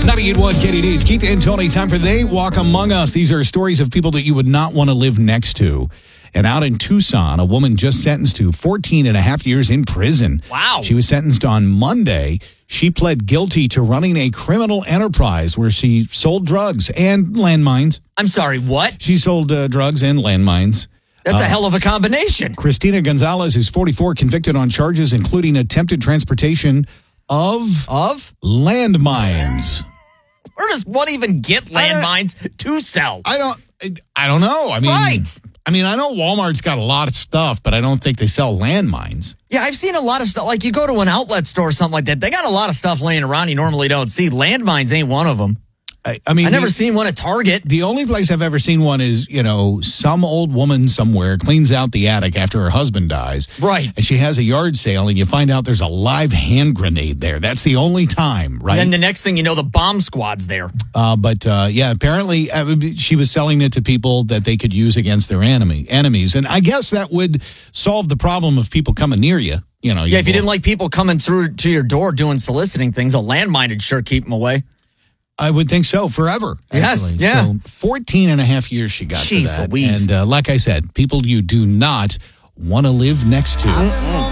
98.1 KDD. It's Keith and Tony. Time for They Walk Among Us. These are stories of people that you would not want to live next to. And out in Tucson, a woman just sentenced to 14 and a half years in prison. Wow. She was sentenced on Monday. She pled guilty to running a criminal enterprise where she sold drugs and landmines. I'm sorry, what? She sold drugs and landmines. That's a hell of a combination. Christina Gonzalez, who's 44, convicted on charges including attempted transportation of landmines. Where does one even get landmines to sell? I don't know. I mean, I know Walmart's got a lot of stuff, but I don't think they sell landmines. Yeah, I've seen a lot of stuff. Like you go to an outlet store or something like that, they got a lot of stuff laying around you normally don't see. Landmines ain't one of them. I mean, I've never seen one at Target. The only place I've ever seen one is, some old woman somewhere cleans out the attic after her husband dies. Right. And she has a yard sale and you find out there's a live hand grenade there. That's the only time, right? And then the next thing you know, the bomb squad's there. Apparently she was selling it to people that they could use against their enemies. And I guess that would solve the problem of people coming near you. If you didn't like people coming through to your door doing soliciting things, a landmine would sure keep them away. I would think so, forever. Yes, actually. yeah. So 14 and a half years she got Jeez for that. Louise. And like I said, people you do not want to live next to.